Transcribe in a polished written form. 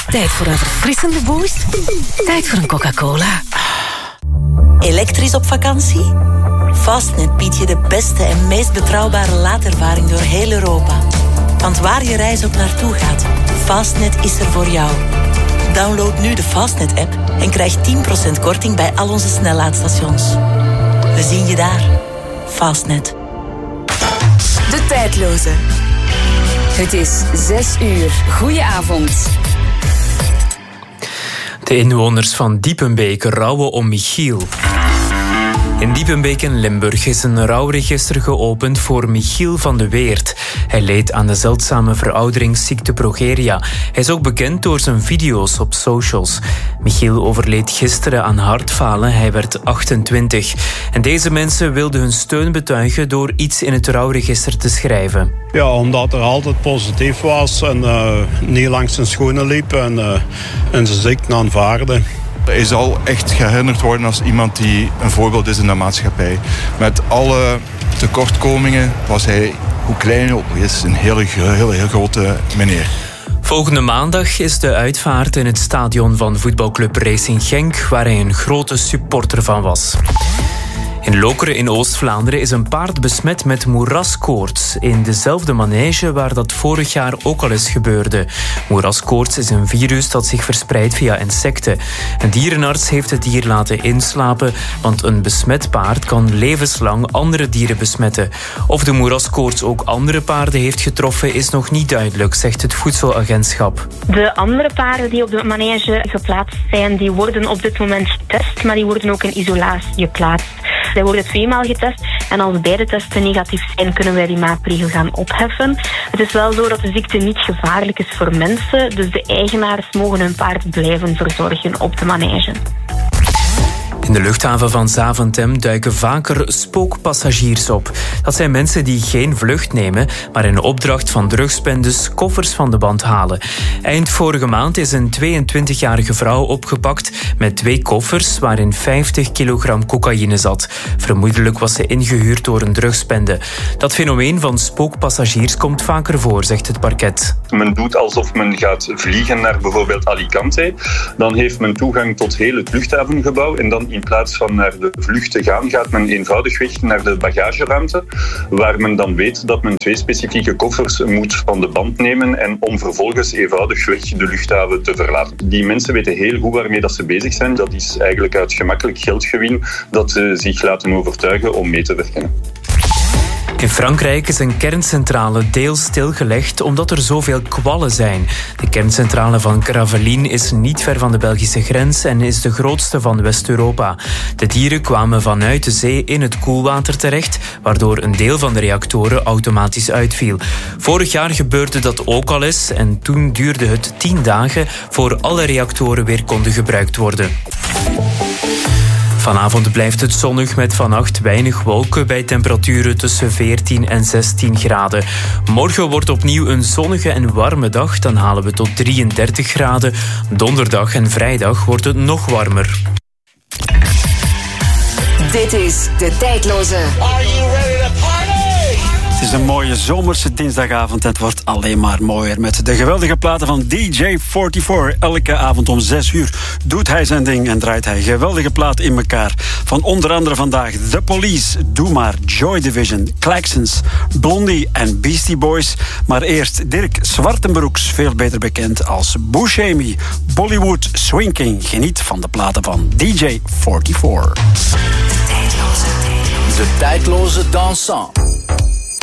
Tijd voor een verfrissende boost. Tijd voor een Coca-Cola. Elektrisch op vakantie? Fastnet biedt je de beste en meest betrouwbare laadervaring door heel Europa. Want waar je reis ook naartoe gaat, Fastnet is er voor jou. Download nu de Fastnet-app en krijg 10% korting bij al onze snellaadstations. We zien je daar. Fastnet. De Tijdloze. Het is 6 uur. Goedenavond. De inwoners van Diepenbeek rouwen om Michiel. In Diepenbeek in Limburg is een rouwregister geopend voor Michiel van de Weert. Hij leed aan de zeldzame verouderingsziekte progeria. Hij is ook bekend door zijn video's op socials. Michiel overleed gisteren aan hartfalen. Hij werd 28. En deze mensen wilden hun steun betuigen door iets in het rouwregister te schrijven. Ja, omdat er altijd positief was en niet langs zijn schoenen liep en zijn ziekte aanvaarde. Hij zal echt geherinnerd worden als iemand die een voorbeeld is in de maatschappij. Met alle tekortkomingen was hij, hoe klein hij ook is, een heel grote meneer. Volgende maandag is de uitvaart in het stadion van voetbalclub Racing Genk, waar hij een grote supporter van was. In Lokeren in Oost-Vlaanderen is een paard besmet met moeraskoorts in dezelfde manege waar dat vorig jaar ook al eens gebeurde. Moeraskoorts is een virus dat zich verspreidt via insecten. Een dierenarts heeft het dier laten inslapen, want een besmet paard kan levenslang andere dieren besmetten. Of de moeraskoorts ook andere paarden heeft getroffen is nog niet duidelijk, zegt het voedselagentschap. De andere paarden die op de manege geplaatst zijn, die worden op dit moment getest, maar die worden ook in isolatie geplaatst. Zij worden 2 maal getest en als beide testen negatief zijn, kunnen wij die maatregel gaan opheffen. Het is wel zo dat de ziekte niet gevaarlijk is voor mensen, dus de eigenaars mogen hun paard blijven verzorgen op de manege. In de luchthaven van Zaventem duiken vaker spookpassagiers op. Dat zijn mensen die geen vlucht nemen, maar in opdracht van drugsbendes koffers van de band halen. Eind vorige maand is een 22-jarige vrouw opgepakt met 2 koffers waarin 50 kilogram cocaïne zat. Vermoedelijk was ze ingehuurd door een drugsbende. Dat fenomeen van spookpassagiers komt vaker voor, zegt het parket. Men doet alsof men gaat vliegen naar bijvoorbeeld Alicante. Dan heeft men toegang tot heel het luchthavengebouw en dan in plaats van naar de vlucht te gaan, gaat men eenvoudigweg naar de bagageruimte, waar men dan weet dat men 2 specifieke koffers moet van de band nemen en om vervolgens eenvoudigweg de luchthaven te verlaten. Die mensen weten heel goed waarmee dat ze bezig zijn. Dat is eigenlijk uit gemakkelijk geldgewin dat ze zich laten overtuigen om mee te werken. In Frankrijk is een kerncentrale deels stilgelegd omdat er zoveel kwallen zijn. De kerncentrale van Gravelines is niet ver van de Belgische grens en is de grootste van West-Europa. De dieren kwamen vanuit de zee in het koelwater terecht, waardoor een deel van de reactoren automatisch uitviel. Vorig jaar gebeurde dat ook al eens en toen duurde het 10 dagen voor alle reactoren weer konden gebruikt worden. Vanavond blijft het zonnig met vannacht weinig wolken bij temperaturen tussen 14 en 16 graden. Morgen wordt opnieuw een zonnige en warme dag, dan halen we tot 33 graden. Donderdag en vrijdag wordt het nog warmer. Dit is De Tijdloze. Are you ready to party? Het is een mooie zomerse dinsdagavond. Het wordt alleen maar mooier met de geweldige platen van DJ44. Elke avond om 6 uur doet hij zijn ding en draait hij geweldige platen in elkaar. Van onder andere vandaag The Police, Doe Maar, Joy Division, Klaxons, Blondie en Beastie Boys. Maar eerst Dirk Zwartenbroeks, veel beter bekend als Buscemi, Bollywood Swing King. Geniet van de platen van DJ44. De tijdloze dansant.